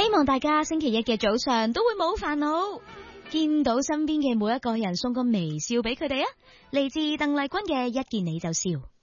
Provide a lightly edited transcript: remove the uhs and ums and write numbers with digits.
希望大家星期一嘅早上都會冇煩惱，見到身邊嘅每一個人送個微笑俾佢哋啊！嚟自鄧麗君嘅一見你就笑。